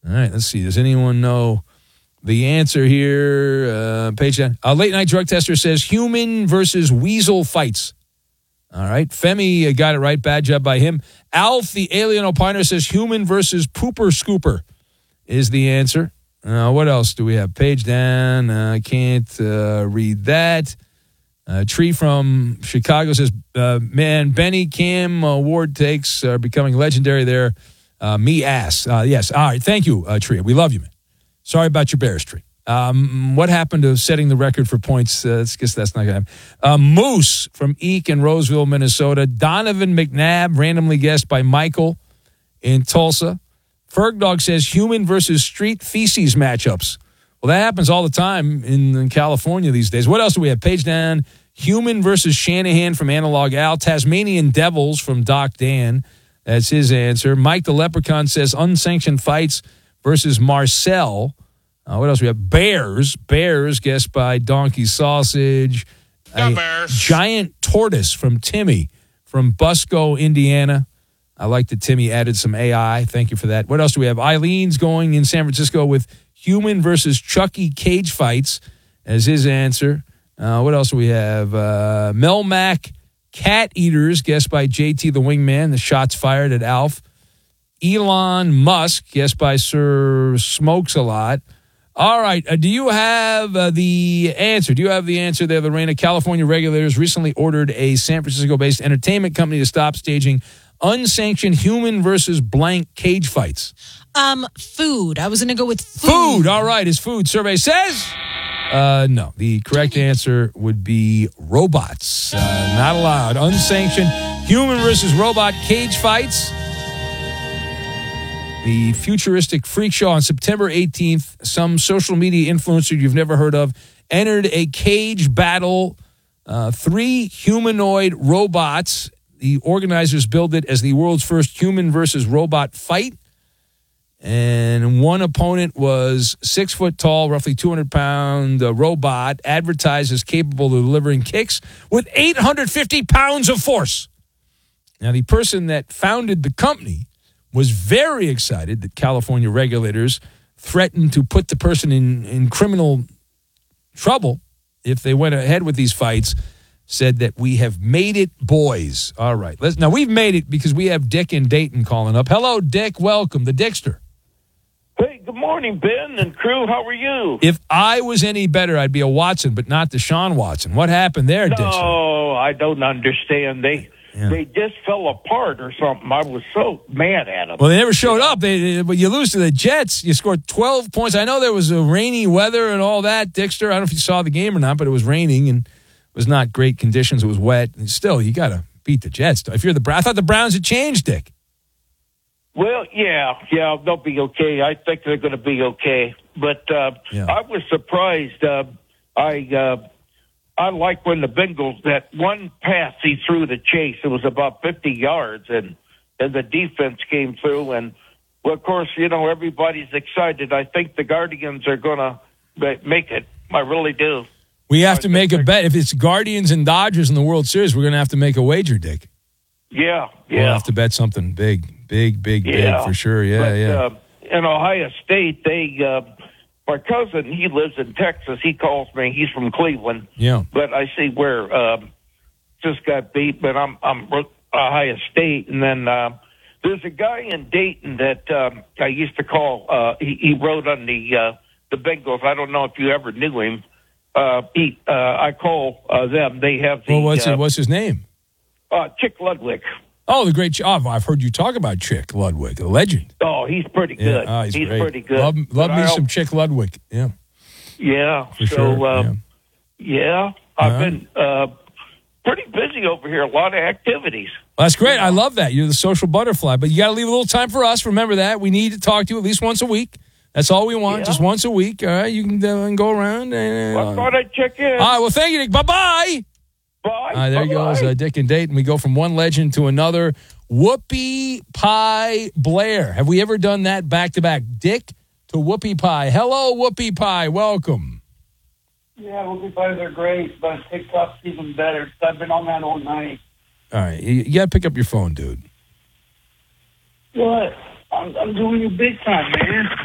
All right, let's see. Does anyone know the answer here? Page 10. A late-night drug tester says human versus weasel fights. All right. Femi got it right. Bad job by him. Alf, the alien opiner, says human versus pooper scooper is the answer. What else do we have? Page down. I can't read that. Tree from Chicago says, man, Benny, Cam, Ward takes are becoming legendary there. Me ass. Yes. All right. Thank you, Tree. We love you, man. Sorry about your Bears, Tree. What happened to setting the record for points? I guess that's not going to happen. Moose from Eek in Roseville, Minnesota. Donovan McNabb, randomly guessed by Michael in Tulsa. Fergdog says human versus street feces matchups. Well, that happens all the time in California these days. What else do we have? Page down. Human versus Shanahan from Analog Al. Tasmanian Devils from Doc Dan. That's his answer. Mike the Leprechaun says unsanctioned fights versus Marcel. What else we have? Bears. Bears, guessed by Donkey Sausage. Bears. Giant tortoise from Timmy from Busco, Indiana. I like that Timmy added some AI. Thank you for that. What else do we have? Eileen's going in San Francisco with human versus Chucky cage fights as his answer. What else do we have? Melmac cat eaters, guessed by JT the Wingman. The shots fired at Alf. Elon Musk, guessed by Sir Smokes a Lot. All right. Do you have the answer? Do you have the answer there, Lorena? California regulators recently ordered a San Francisco-based entertainment company to stop staging unsanctioned human versus blank cage fights. Food. I was going to go with food. Food. All right. Is food. Survey says no. The correct answer would be robots. Not allowed. Unsanctioned human versus robot cage fights. The futuristic freak show on September 18th, some social media influencer you've never heard of entered a cage battle. 3 humanoid robots. The organizers billed it as the world's first human versus robot fight. And one opponent was 6 foot tall, roughly 200-pound robot, advertised as capable of delivering kicks with 850 pounds of force. Now, the person that founded the company was very excited that California regulators threatened to put the person in criminal trouble if they went ahead with these fights, said that we have made it, boys. All right. Now, we've made it because we have Dick in Dayton calling up. Hello, Dick. Welcome. The Dickster. Hey, good morning, Ben and crew. How are you? If I was any better, I'd be a Watson, but not Deshaun Watson. What happened there, Dick? No, I don't understand. They just fell apart or something. I was so mad at them. Well, they never showed up. But you lose to the Jets. You scored 12 points. I know there was a rainy weather and all that, Dickster. I don't know if you saw the game or not, but it was raining and it was not great conditions. It was wet. And still, you got to beat the Jets. If you're the Browns, I thought the Browns had changed, Dick. Well, yeah, they'll be okay. I think they're going to be okay. But I was surprised. I like when the Bengals, that one pass he threw to Chase, it was about 50 yards, and the defense came through. And, well, of course, everybody's excited. I think the Guardians are going to make it. I really do. We have to make a bet. If it's Guardians and Dodgers in the World Series, we're going to have to make a wager, Dick. Yeah. We'll have to bet something big for sure. Yeah. In Ohio State, my cousin, he lives in Texas. He calls me. He's from Cleveland. Yeah. But I see where just got beat. But I'm Ohio State, and then there's a guy in Dayton that I used to call. He wrote on the Bengals. I don't know if you ever knew him. I call them. They have the. Well, what's his name? Chick Ludwig. Oh, the great. I've heard you talk about Chick Ludwig, a legend. Oh, he's pretty good. Yeah, he's great. Pretty good. Love me some Chick Ludwig. Yeah. Yeah. For sure. I've been pretty busy over here. A lot of activities. Well, that's great. I love that. You're the social butterfly, but you got to leave a little time for us. Remember that. We need to talk to you at least once a week. That's all we want, just once a week. All right, you can go around. I thought I'd check in. All right, well, thank you, Dick. Bye-bye. Bye. There goes Dick and Dayton. We go from one legend to another. Whoopie Pie Blair. Have we ever done that back-to-back? Dick to Whoopie Pie. Hello, Whoopie Pie. Welcome. Yeah, Whoopie Pies are great, but TikTok's even better. I've been on that all night. All right, you got to pick up your phone, dude. What? I'm doing you big time, man.